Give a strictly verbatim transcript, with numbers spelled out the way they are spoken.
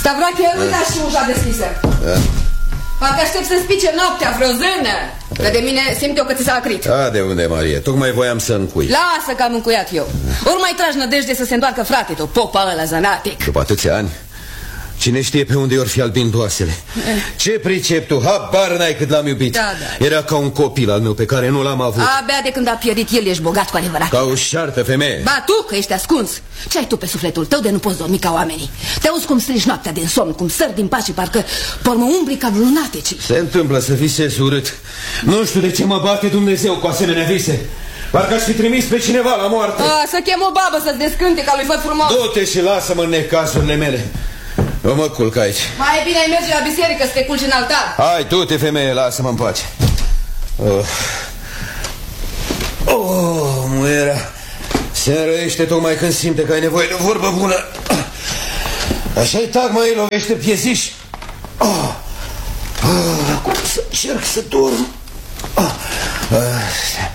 Stavroche, uita și ușa deschisă. Da. Parcă aștept să spice noaptea vreo zână. Că de mine simt eu că ți s-a acrit. A, de unde, Marie? Tocmai voiam să încui. Lasă că am încuiat eu. Ori mai tragi nădejde să se întoarcă frate tău, popa ăla zanatic. După atâția ani, cine știe pe unde i-or fi albindoasele. Ce pricep tu? Habar n-ai cât l-am iubit. Da, da. Era ca un copil al meu pe care nu l-am avut. Abia de când a pierit el ești bogat cu adevărat. Ca o șartă femeie. Ba tu, că ești ascuns. Ce ai tu pe sufletul tău de nu poți dormi ca oamenii? Te auzi cum strici noaptea din somn, cum sări din pași, parcă pormă umbri ca lunatici. Se întâmplă să visez urât. Nu știu de ce mă bate Dumnezeu cu asemenea vise. Parcă aș fi trimis pe cineva la moarte. A, să chem o babă să-ți descânte ca lui făt frumos. Du-te și lasă-mă în necazurile mele. Eu mă culc aici. Mai e bine ai merge la biserică să te culci în altar. Hai, du-te, femeie, lasă-mă în pace. Oh, oh muiera se înrăiește tocmai când simte că ai nevoie de o vorbă bună. Așa-i tac, mă, îi lovește pieziș. Oh, oh, acum să încerc să dorm. Oh, oh.